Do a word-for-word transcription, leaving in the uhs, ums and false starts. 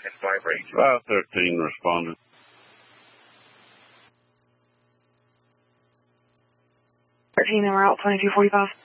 and vibrate. five thirteen responded. thirteen, then we're out twenty-two forty-five.